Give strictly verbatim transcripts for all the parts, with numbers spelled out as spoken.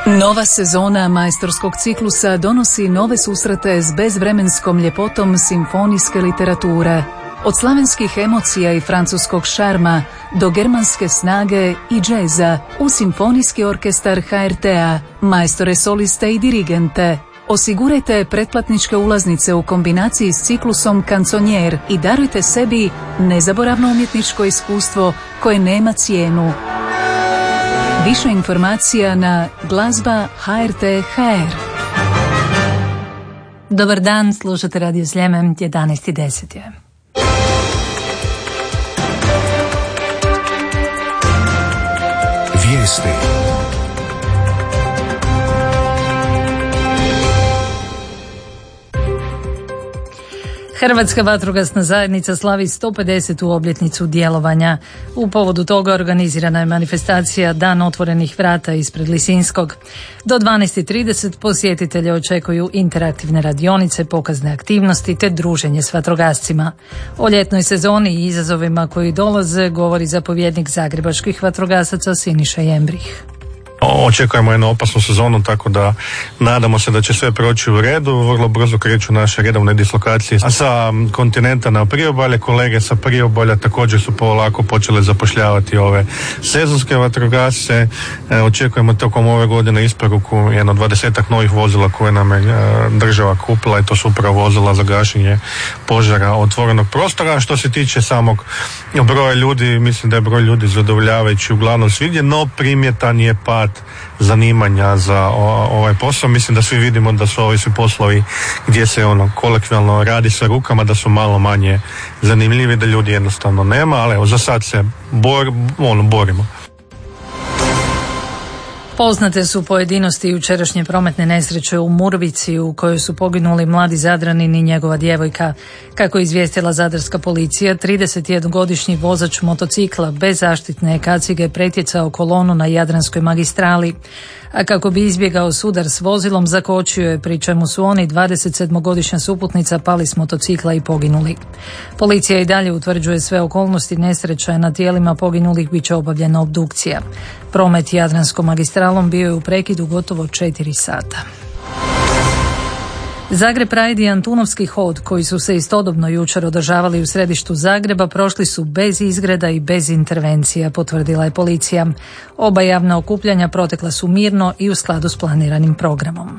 Nova sezona majstorskog ciklusa donosi nove susrete s bezvremenskom ljepotom simfonijske literature. Od slavenskih emocija i francuskog šarma do germanske snage i džeza u simfonijski orkestar ha er te-a, majstore soliste i dirigente. Osigurajte pretplatničke ulaznice u kombinaciji s ciklusom Kanconier i darujte sebi nezaboravno umjetničko iskustvo koje nema cijenu. Više informacija na glazba ha er te ha er. Dobar dan, slušate Radio Sljeme, jedanaest i deset je. Vijesti. Hrvatska vatrogasna zajednica slavi sto pedesetu obljetnicu djelovanja. U povodu toga organizirana je manifestacija Dan otvorenih vrata ispred Lisinskog. Do dvanaest i trideset posjetitelje očekuju interaktivne radionice, pokazne aktivnosti te druženje s vatrogascima. O ljetnoj sezoni i izazovima koji dolaze govori zapovjednik zagrebačkih vatrogasaca Siniša Jembrih. Očekujemo jednu opasnu sezonu, tako da nadamo se da će sve proći u redu. Vrlo brzo kreću naše redovne dislokacije sa kontinenta na priobalje. Kolege sa priobalja također su polako počele zapošljavati ove sezonske vatrogasce. E, očekujemo tokom ove godine isporuku jedno dvadesetak novih vozila koje nam je e, država kupila i to su upravo vozila za gašenje požara otvorenog prostora. Što se tiče samog broja ljudi, mislim da je broj ljudi zadovoljavajući uglavnom svigdje, no primjetan je pad zanimanja za ovaj posao. Mislim da svi vidimo da su ovi svi poslovi gdje se ono kolektivno radi sa rukama, da su malo manje zanimljivi, da ljudi jednostavno nema, ali evo za sad se bor, ono, borimo. Poznate su pojedinosti jučerašnje prometne nesreće u Murvici u kojoj su poginuli mladi Zadranin i njegova djevojka. Kako je izvijestila zadarska policija, tridesetjednogodišnji vozač motocikla bez zaštitne kacige pretjecao kolonu na Jadranskoj magistrali, a kako bi izbjegao sudar s vozilom zakočio je, pri čemu su oni dvadesetsedmogodišnja suputnica pali s motocikla i poginuli. Policija i dalje utvrđuje sve okolnosti nesreća, na tijelima poginulih bit će obavljena obdukcija. Promet Jadranskom magistralom bio je u prekidu gotovo četiri sata. Zagreb Pride i Antunovski hod, koji su se istodobno jučer održavali u središtu Zagreba, prošli su bez izgreda i bez intervencija, potvrdila je policija. Oba javna okupljanja protekla su mirno i u skladu s planiranim programom.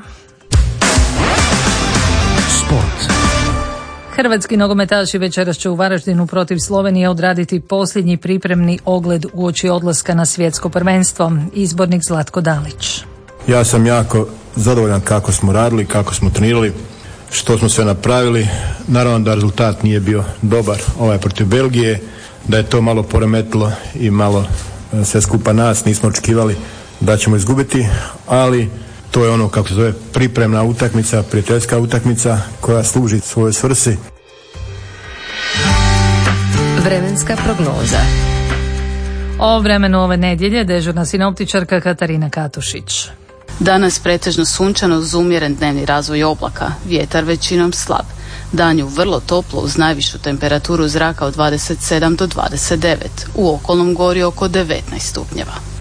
Sport. Hrvatski nogometaši večeras će u Varaždinu protiv Slovenije odraditi posljednji pripremni ogled uoči odlaska na svjetsko prvenstvo. Izbornik Zlatko Dalić. Ja sam jako zadovoljan kako smo radili, kako smo trenirali, što smo sve napravili. Naravno da rezultat nije bio dobar ovaj protiv Belgije, da je to malo poremetilo i malo sve skupa nas, nismo očekivali da ćemo izgubiti, ali to je ono, kako se zove, pripremna utakmica, prijateljska utakmica koja služi svojoj svrsi. Vremenska prognoza. O vremenu ove nedjelje dežurna sinoptičarka Katarina Katušić. Danas pretežno sunčano uz umjeren dnevni razvoj oblaka, vjetar većinom slab. Danju vrlo toplo uz najvišu temperaturu zraka od dvadeset sedam do dvadeset devet, u okolnom gori oko devetnaest stupnjeva.